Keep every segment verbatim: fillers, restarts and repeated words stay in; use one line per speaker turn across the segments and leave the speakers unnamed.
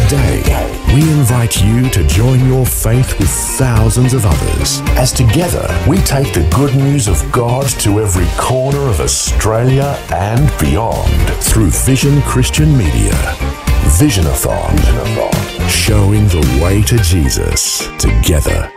Today, we invite you to join your faith with thousands of others as together we take the good news of God to every corner of Australia and beyond through Vision Christian Media. Visionathon, Visionathon, showing the way to Jesus together.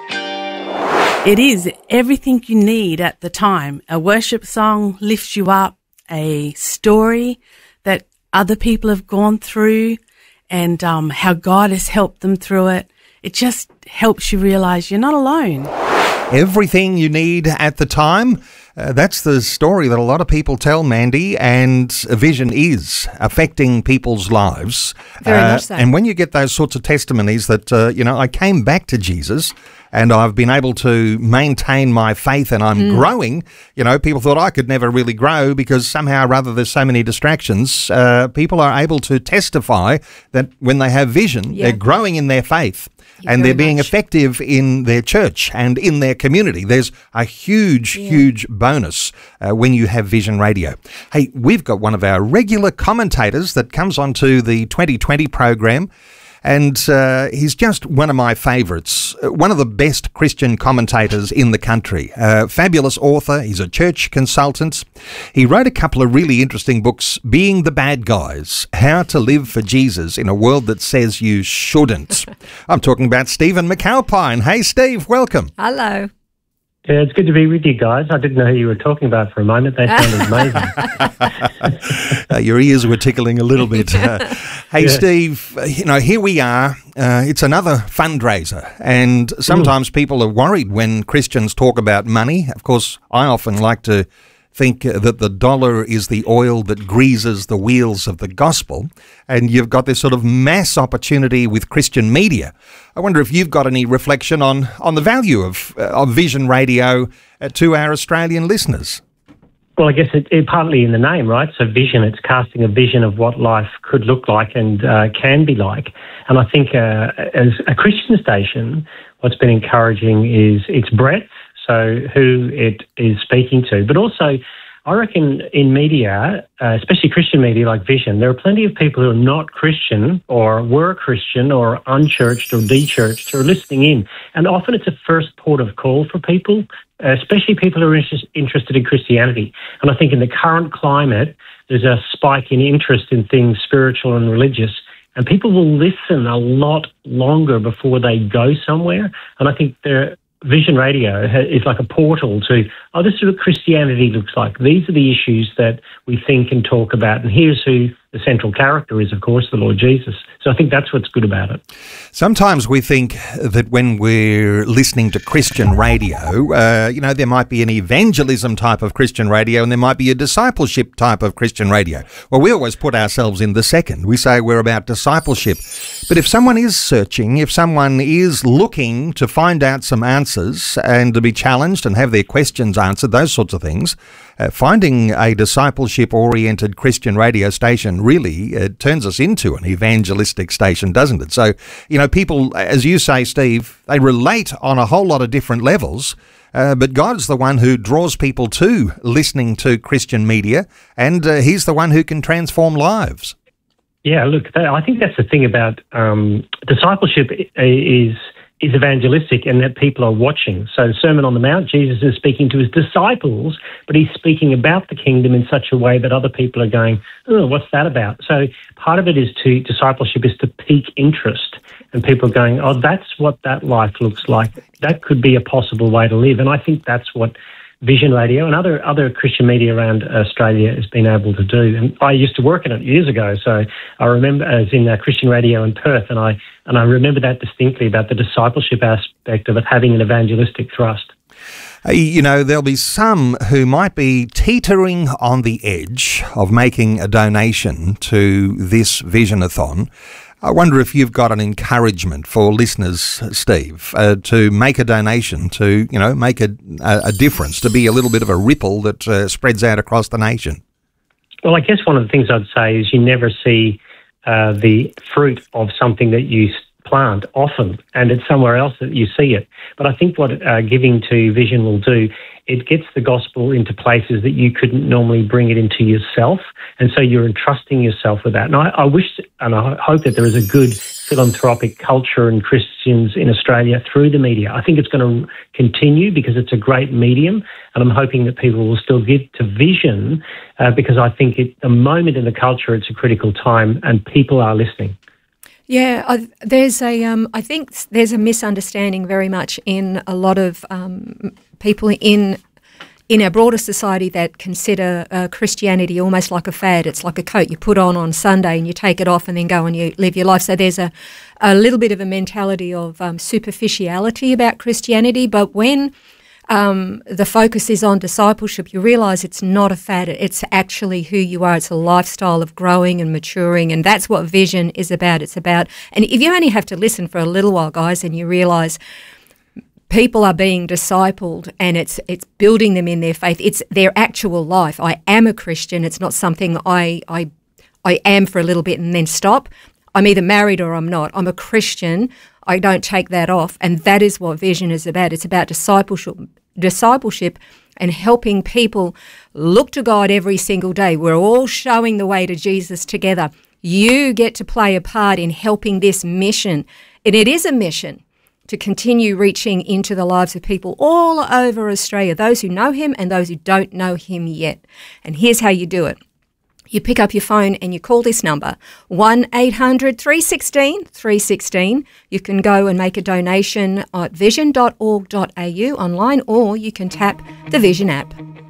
It is everything you need at the time. A worship song lifts you up, a story that other people have gone through, and um, how God has helped them through it. It just helps you realise you're not alone.
Everything you need at the time. Uh, that's the story that a lot of people tell, Mandy, and Vision is affecting people's lives.
Very
uh,
much so.
And when you get those sorts of testimonies that, uh, you know, I came back to Jesus and I've been able to maintain my faith and I'm mm. growing, you know, people thought I could never really grow because somehow or other there's so many distractions. Uh, people are able to testify that when they have vision, yeah. they're growing in their faith. Yeah, and they're being much. effective in their church and in their community. There's a huge, yeah. huge bonus uh, when you have Vision Radio. Hey, we've got one of our regular commentators that comes onto the twenty twenty program, and uh, he's just one of my favourites, one of the best Christian commentators in the country. Uh, fabulous author, he's a church consultant. He wrote a couple of really interesting books, Being the Bad Guys, How to Live for Jesus in a World That Says You Shouldn't. I'm talking about Stephen McAlpine. Hey, Steve, welcome.
Hello.
Yeah, it's good to be with you guys. I didn't know who you were talking about for a moment. They sounded amazing.
uh, your ears were tickling a little bit. Uh, hey, yeah. Steve, you know, here we are. Uh, it's another fundraiser. And sometimes Ooh. people are worried when Christians talk about money. Of course, I often like to think that the dollar is the oil that greases the wheels of the gospel, and you've got this sort of mass opportunity with Christian media. I wonder if you've got any reflection on, on the value of, uh, of Vision Radio uh, to our Australian listeners.
Well, I guess it, it partly in the name, right? So vision, it's casting a vision of what life could look like and uh, can be like. And I think uh, as a Christian station, what's been encouraging is its breadth, so who it is speaking to. But also, I reckon in media, uh, especially Christian media like Vision, there are plenty of people who are not Christian or were Christian or unchurched or dechurched who are listening in. And often it's a first port of call for people, especially people who are inter- interested in Christianity. And I think in the current climate, there's a spike in interest in things spiritual and religious. And people will listen a lot longer before they go somewhere. And I think there Vision Radio is like a portal to, oh, this is what Christianity looks like. These are the issues that we think and talk about. And here's who the central character is, of course, the Lord Jesus. So I think that's what's good about it.
Sometimes we think that when we're listening to Christian radio, uh, you know, there might be an evangelism type of Christian radio and there might be a discipleship type of Christian radio. Well, we always put ourselves in the second. We say we're about discipleship. But if someone is searching, if someone is looking to find out some answers and to be challenged and have their questions answered, those sorts of things, uh, finding a discipleship-oriented Christian radio station really uh, turns us into an evangelistic station, doesn't it? So, you know, people, as you say, Steve, they relate on a whole lot of different levels, uh, but God's the one who draws people to listening to Christian media, and uh, he's the one who can transform lives.
Yeah, look, I think that's the thing about um, discipleship is is evangelistic and that people are watching. So the Sermon on the Mount, Jesus is speaking to his disciples, but he's speaking about the kingdom in such a way that other people are going, oh, what's that about? So part of it is to, discipleship is to pique interest, and people are going, oh, that's what that life looks like. That could be a possible way to live. And I think that's what Vision Radio and other other Christian media around Australia has been able to do. And I used to work in it years ago, so I remember I was in uh, Christian radio in Perth, and I and I remember that distinctly about the discipleship aspect of it having an evangelistic thrust.
Uh, you know, there'll be some who might be teetering on the edge of making a donation to this Visionathon. I wonder if you've got an encouragement for listeners, Steve, uh, to make a donation, to, you know, make a, a difference, to be a little bit of a ripple that uh, spreads out across the nation.
Well, I guess one of the things I'd say is you never see uh, the fruit of something that you plant often, and it's somewhere else that you see it. But I think what uh, giving to Vision will do, it gets the gospel into places that you couldn't normally bring it into yourself. And so you're entrusting yourself with that. And I, I wish and I hope that there is a good philanthropic culture and Christians in Australia through the media. I think it's going to continue because it's a great medium, and I'm hoping that people will still give to vision uh, because I think at the moment in the culture it's a critical time and people are listening.
Yeah, I, there's a. Um, I think there's a misunderstanding very much in a lot of um, people in in our broader society that consider uh, Christianity almost like a fad. It's like a coat you put on on Sunday and you take it off and then go and you live your life. So there's a, a little bit of a mentality of um, superficiality about Christianity. But when um, the focus is on discipleship, you realise it's not a fad. It's actually who you are. It's a lifestyle of growing and maturing, and that's what vision is about. It's about, and if you only have to listen for a little while, guys, and you realise people are being discipled and it's it's building them in their faith. It's their actual life. I am a Christian. It's not something I I I am for a little bit and then stop. I'm either married or I'm not. I'm a Christian. I don't take that off. And that is what vision is about. It's about discipleship, discipleship and helping people look to God every single day. We're all showing the way to Jesus together. You get to play a part in helping this mission. And it is a mission to continue reaching into the lives of people all over Australia, those who know him and those who don't know him yet. And here's how you do it. You pick up your phone and you call this number, one eight hundred three one six three one six. You can go and make a donation at vision dot org dot a u online, or you can tap the Vision app.